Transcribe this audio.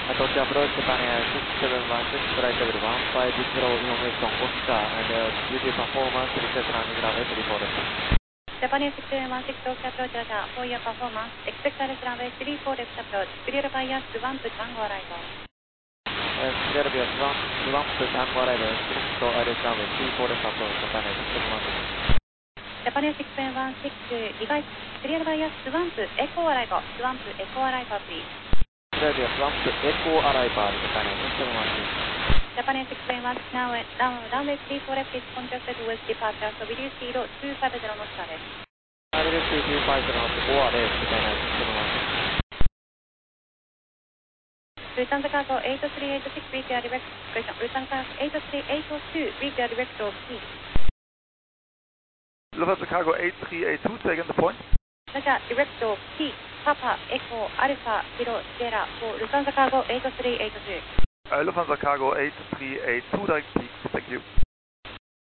Tokyo approach Japan Air 6716, flight level 150 information Oscar and duty performance request landing runway 34 です。 Japan Air 6716, Tokyo approach Radar, for your performance, expect RS runway 34 left approach, clear by us to 1 to Tango arrival. Clear by us 1 to Tango arrival, select RS runway 34 left approach, Japan Air 6716. Japan Air 6716, device, clear by us to 1 to Echo arrival, to 1 to Echo arrival please. Clear by us 1 to Echo arrival, Japan Air 6716. Japan Air 6716, now runway 34 left is congested with departure, so will you speed 250 knotsです。 RLC 250 knots, ORS, Japan Air 6716. Lufthansa Cargo 8386, reach your direct question. Lufthansa Cargo 83802, reach your direct please. Lufthansa Cargo 8382, taking the point. Roger, direct P, Papa, Echo, Alpha, Kilo, Sierra, for Lufthansa Cargo 8382. Lufthansa Cargo 8382, direct peak, thank you.